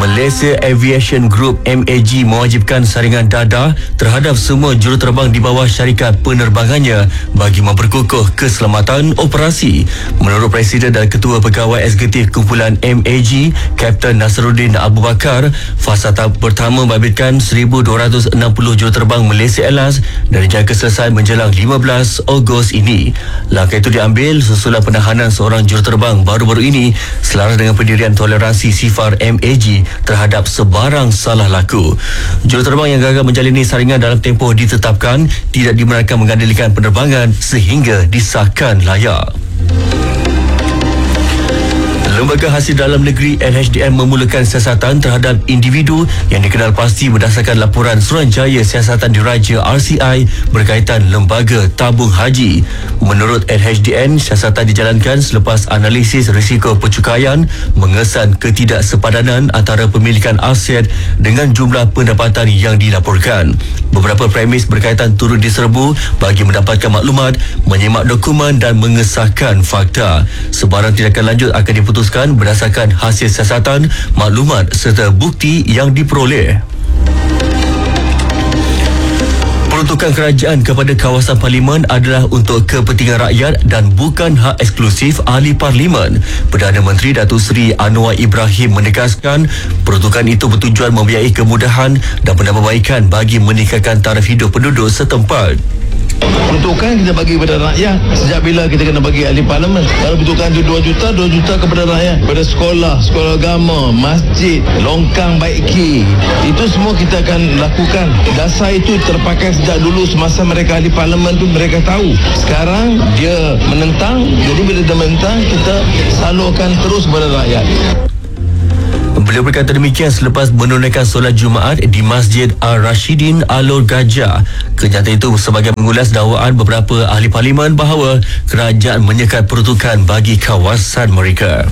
Malaysia Aviation Group MAG mewajibkan saringan dadah terhadap semua juruterbang di bawah syarikat penerbangannya bagi memperkukuh keselamatan operasi. Menurut Presiden dan Ketua Pegawai Eksekutif Kumpulan MAG, Kapten Nasruddin Abu Bakar, fasa tahap pertama membabitkan 1,260 juruterbang Malaysia Airlines dan dijangka selesai menjelang 15 Ogos ini. Langkah itu diambil susulan penahanan seorang juruterbang baru-baru ini selaras dengan pendirian toleransi sifar MAG terhadap sebarang salah laku. Juruterbang yang gagal menjalani saringan dalam tempoh ditetapkan tidak dibenarkan mengadilikan penerbangan sehingga disahkan layak. Lembaga Hasil Dalam Negeri LHDN memulakan siasatan terhadap individu yang dikenal pasti berdasarkan laporan Suruhanjaya Siasatan Diraja RCI berkaitan lembaga tabung haji. Menurut LHDN, siasatan dijalankan selepas analisis risiko percukaian mengesan ketidaksepadanan antara pemilikan aset dengan jumlah pendapatan yang dilaporkan. Beberapa premis berkaitan turut diserbu bagi mendapatkan maklumat, menyemak dokumen dan mengesahkan fakta. Sebarang tindakan lanjut akan diputuskan berdasarkan hasil siasatan, maklumat serta bukti yang diperoleh. Peruntukan kerajaan kepada kawasan parlimen adalah untuk kepentingan rakyat dan bukan hak eksklusif ahli parlimen. Perdana Menteri Datuk Seri Anwar Ibrahim menegaskan peruntukan itu bertujuan membiayai kemudahan dan penambahbaikan bagi meningkatkan taraf hidup penduduk setempat. Peruntukan kita bagi kepada rakyat. Sejak bila kita kena bagi ahli parlimen? Kalau peruntukan itu 2 juta kepada rakyat, kepada sekolah agama, masjid, longkang baiki, itu semua kita akan lakukan. Dasar itu terpakai sejak dulu semasa mereka ahli parlimen tu mereka tahu. Sekarang dia menentang, jadi bila dia menentang kita salurkan terus kepada rakyat. Beliau berkata demikian selepas menunaikan solat Jumaat di Masjid Al-Rashidin Alor Gajah. Kenyataan itu sebagai mengulas dakwaan beberapa ahli parlimen bahawa kerajaan menyekat peruntukan bagi kawasan mereka.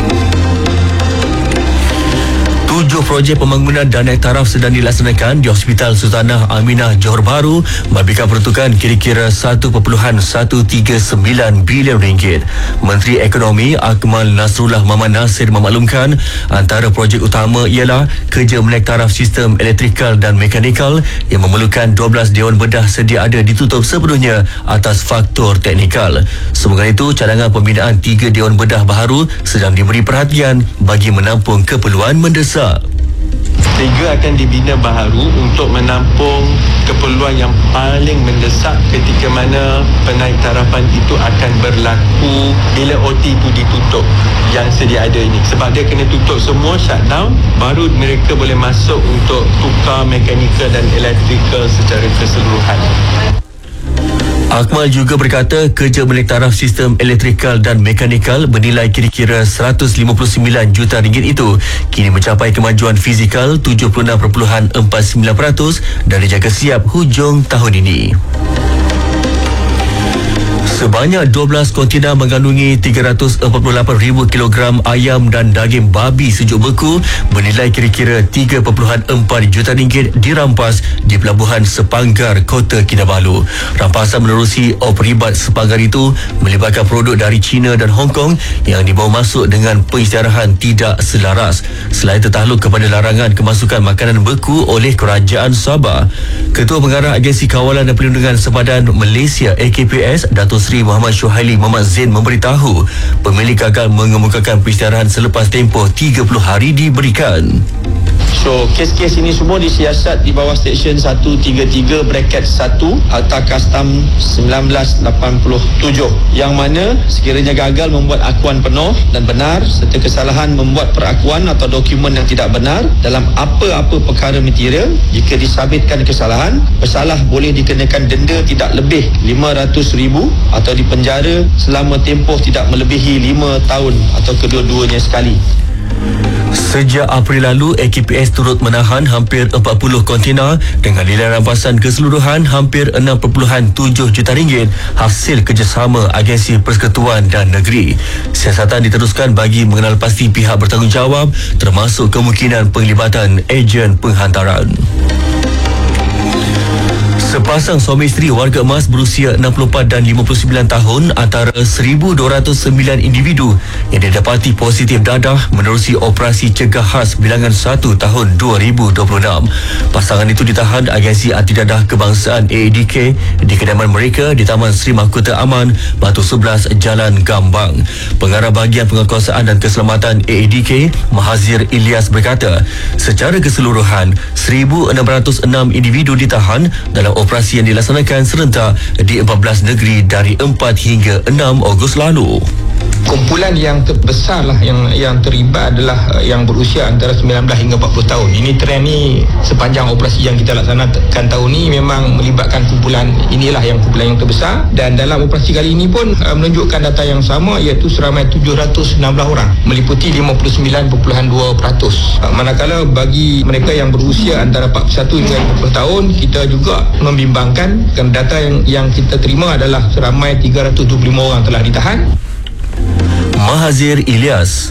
7 projek pembangunan dan naik taraf sedang dilaksanakan di Hospital Sultanah Aminah Johor Bahru memberikan peruntukan kira-kira 1.139 bilion ringgit. Menteri Ekonomi Akmal Nasrullah Muhammad Nasir memaklumkan antara projek utama ialah kerja menaik taraf sistem elektrikal dan mekanikal yang memerlukan 12 dewan bedah sedia ada ditutup sepenuhnya atas faktor teknikal. Semoga itu cadangan pembinaan 3 dewan bedah baharu sedang diberi perhatian bagi menampung keperluan mendesak. 3 akan dibina baharu untuk menampung keperluan yang paling mendesak ketika mana penaik tarafan itu akan berlaku bila OT itu ditutup yang sedia ada ini. Sebab dia kena tutup semua, shutdown, baru mereka boleh masuk untuk tukar mekanikal dan elektrikal secara keseluruhan. Akmal juga berkata kerja menaik taraf sistem elektrikal dan mekanikal bernilai kira-kira 159 juta ringgit itu kini mencapai kemajuan fizikal 76.49% dan dijangka siap hujung tahun ini. Sebanyak 12 kontena mengandungi 348,000 kilogram ayam dan daging babi sejuk beku bernilai kira-kira 3.4 juta ringgit dirampas di Pelabuhan Sepanggar, Kota Kinabalu. Rampasan menerusi opribat Sepanggar itu melibatkan produk dari China dan Hong Kong yang dibawa masuk dengan pengisytiharan tidak selaras. Selain tertakluk kepada larangan kemasukan makanan beku oleh Kerajaan Sabah, Ketua Pengarah Agensi Kawalan dan Perlindungan Sempadan Malaysia AKPS, Datuk Seri Muhammad Syuhaili Muhammad Zain memberitahu pemilik gagal mengemukakan pengisytiharan selepas tempoh 30 hari diberikan. So, kes-kes ini semua disiasat di bawah Seksyen 133 bracket 1 Akta Kastam 1987 yang mana sekiranya gagal membuat akuan penuh dan benar serta kesalahan membuat perakuan atau dokumen yang tidak benar dalam apa-apa perkara material, jika disabitkan kesalahan, pesalah boleh dikenakan denda tidak lebih RM500,000 atau dipenjara selama tempoh tidak melebihi 5 tahun atau kedua-duanya sekali. Sejak April lalu, AKPS turut menahan hampir 40 kontena dengan nilai rampasan keseluruhan hampir 6.7 juta ringgit hasil kerjasama Agensi Persekutuan dan Negeri. Siasatan diteruskan bagi mengenal pasti pihak bertanggungjawab termasuk kemungkinan penglibatan ejen penghantaran. Sepasang suami isteri warga emas berusia 64 dan 59 tahun antara 1,209 individu yang didapati positif dadah menerusi operasi cegah khas bilangan 1 tahun 2026. Pasangan itu ditahan agensi anti dadah kebangsaan AADK di kediaman mereka di Taman Sri Mahkota Aman, Batu 11, Jalan Gambang. Pengarah bahagian penguasaan dan keselamatan AADK, Mahazir Ilyas berkata, secara keseluruhan 1,606 individu ditahan dalam operasi yang dilaksanakan serentak di 14 negeri dari 4 hingga 6 Ogos lalu. Kumpulan yang terbesar lah yang terlibat adalah yang berusia antara 19 hingga 40 tahun. Ini trend ni sepanjang operasi yang kita laksanakan tahun ni memang melibatkan kumpulan yang terbesar, dan dalam operasi kali ini pun menunjukkan data yang sama, iaitu seramai 716 orang meliputi 59.2%. Manakala bagi mereka yang berusia antara 41 hingga 50 tahun, kita juga membimbangkan kerana data yang kita terima adalah seramai 325 orang telah ditahan. Mahazir Ilyas.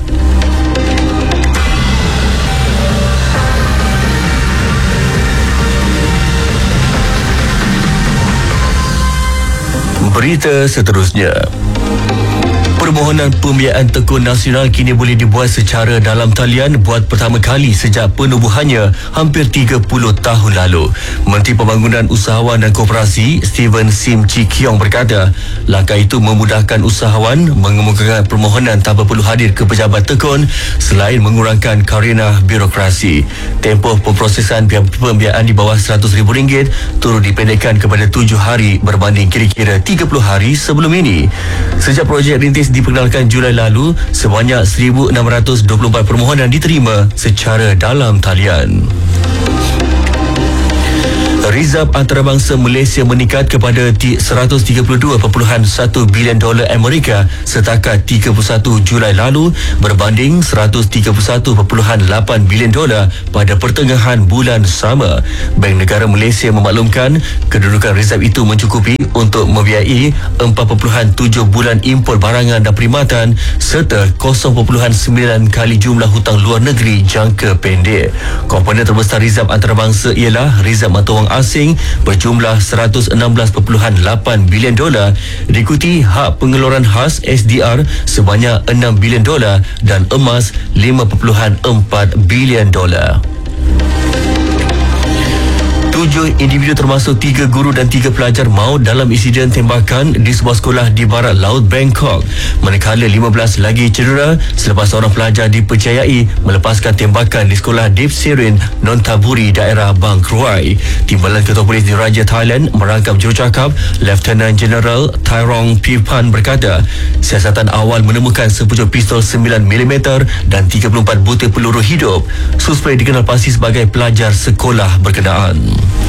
Berita seterusnya. Permohonan pembiayaan tekun nasional kini boleh dibuat secara dalam talian buat pertama kali sejak penubuhannya hampir 30 tahun lalu. Menteri Pembangunan Usahawan dan Koperasi Steven Sim Chi Kiong berkata, langkah itu memudahkan usahawan mengemukakan permohonan tanpa perlu hadir ke pejabat tekun selain mengurangkan karena birokrasi. Tempoh pemprosesan pembiayaan di bawah RM100,000 turut dipendekkan kepada 7 hari berbanding kira-kira 30 hari sebelum ini. Sejak projek rintis diperkenalkan Julai lalu, sebanyak 1,624 permohonan diterima secara dalam talian. Rizab antarabangsa Malaysia meningkat kepada $132.1 bilion Amerika setakat 31 Julai lalu berbanding $131.8 bilion pada pertengahan bulan sama. Bank Negara Malaysia memaklumkan kedudukan rizab itu mencukupi untuk membiayai 4.7 bulan import barangan dan perkhidmatan serta 0.9 kali jumlah hutang luar negeri jangka pendek. Komponen terbesar rizab antarabangsa ialah rizab mata wang asing berjumlah $116.8 bilion, diikuti hak pengeluaran khas SDR sebanyak $6 bilion dan emas $5.4 bilion. 7 individu termasuk 3 guru dan 3 pelajar maut dalam insiden tembakan di sebuah sekolah di barat laut Bangkok. Manakala 15 lagi cedera selepas seorang pelajar dipercayai melepaskan tembakan di sekolah Deep Sirin, Nonthaburi, daerah Bang Kroi. Timbalan Ketua Polis Diraja Thailand merangkap jurucakap Lieutenant General Tyrong Pipan berkata, siasatan awal menemukan sepucuk pistol 9mm dan 34 butir peluru hidup. Suspek dikenal pasti sebagai pelajar sekolah berkenaan.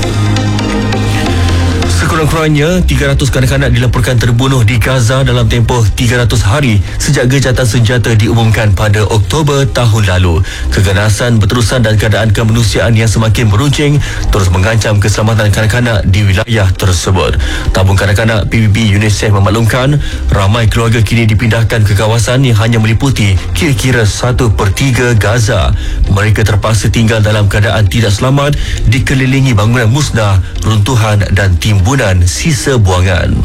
Sekurang-kurangnya 300 kanak-kanak dilaporkan terbunuh di Gaza dalam tempoh 300 hari sejak gejatan senjata diumumkan pada Oktober tahun lalu. Keganasan berterusan dan keadaan kemanusiaan yang semakin meruncing terus mengancam keselamatan kanak-kanak di wilayah tersebut. Tabung kanak-kanak PBB UNICEF memaklumkan ramai keluarga kini dipindahkan ke kawasan yang hanya meliputi kira-kira 1/3 Gaza. Mereka terpaksa tinggal dalam keadaan tidak selamat, dikelilingi bangunan musnah, runtuhan dan timbunan sisa buangan.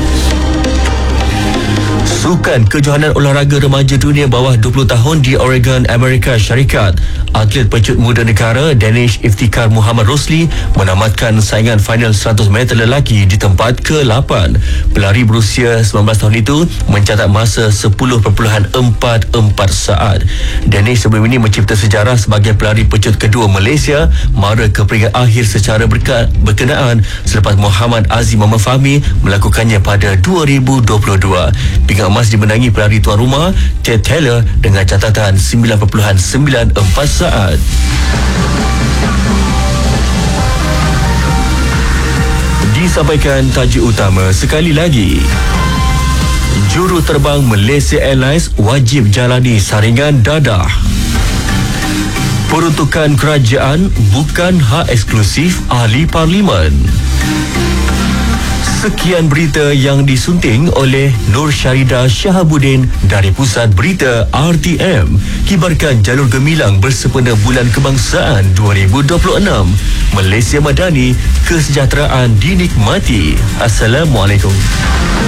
Sukan Kejohanan Olahraga Remaja Dunia bawah 20 tahun di Oregon, Amerika Syarikat. Atlet pecut muda negara Danish Iftikhar Muhammad Rosli menamatkan saingan final 100 meter lelaki di tempat ke-8. Pelari berusia 19 tahun itu mencatat masa 10.44 saat. Danish sebelum ini mencipta sejarah sebagai pelari pecut kedua Malaysia mara ke peringkat akhir secara berkenaan selepas Muhammad Azim Muhammad Fahmi melakukannya pada 2022. Pingat emas dimenangi pelari tuan rumah Ted Taylor dengan catatan 9.94 saat. Disampaikan tajuk utama sekali lagi. Juru terbang Malaysia Airlines wajib jalani saringan dadah. Peruntukan kerajaan bukan hak eksklusif ahli parlimen. Sekian berita yang disunting oleh Nur Syarida Syahabuddin dari Pusat Berita RTM. Kibarkan jalur gemilang bersempena Bulan Kebangsaan 2026. Malaysia Madani, kesejahteraan dinikmati. Assalamualaikum.